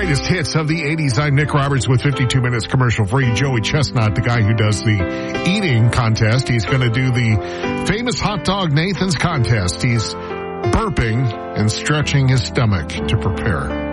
greatest hits of the 80s. I'm Nick Roberts with 52 minutes commercial free. Joey Chestnut, the guy who does the eating contest. He's going to do the famous hot dog Nathan's contest. He's burping and stretching his stomach to prepare.